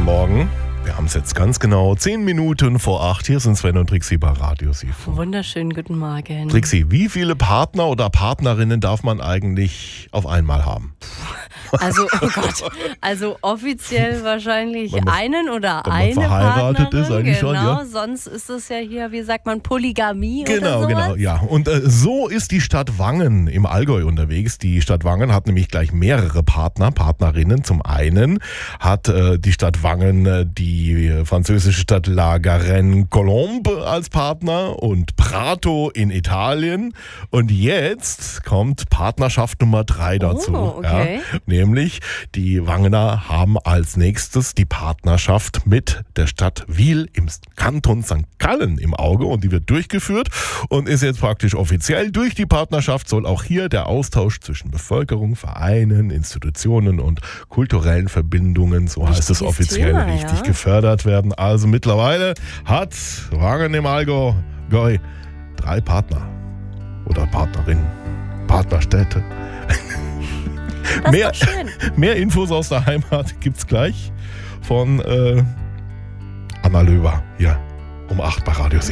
Guten Morgen. Wir haben es jetzt ganz genau 10 Minuten vor 8. Hier sind Sven und Trixi bei Radio Sifu. Wunderschönen guten Morgen. Trixi, wie viele Partner oder Partnerinnen darf man eigentlich auf einmal haben? Also, oh Gott, also offiziell wahrscheinlich einen oder wenn man eine verheiratet Partnerin. ist, eigentlich genau, schon, ja. Sonst ist es ja hier, wie sagt man, Polygamie Genau, oder sowas. genau, ja. Und so ist die Stadt Wangen im Allgäu unterwegs. Die Stadt Wangen hat nämlich gleich mehrere Partnerinnen. Zum einen hat die Stadt Wangen die französische Stadt La Garenne-Colombe als Partner und Prato in Italien. Und jetzt kommt Partnerschaft Nummer 3 dazu. Oh, okay. Ja, nämlich die Wangener haben als nächstes die Partnerschaft mit der Stadt Wil im Kanton St. Gallen im Auge und die wird durchgeführt und ist jetzt praktisch offiziell. Durch die Partnerschaft soll auch hier der Austausch zwischen Bevölkerung, Vereinen, Institutionen und kulturellen Verbindungen, so heißt es offiziell, Thema, richtig ja. gefördert werden. Also mittlerweile hat Wangen im Allgäu 3 Partner oder Partnerinnen, Partnerstädte. Das ist doch schön. Mehr Infos aus der Heimat gibt's gleich von Anna Löwer hier um 8 bei Radio 7.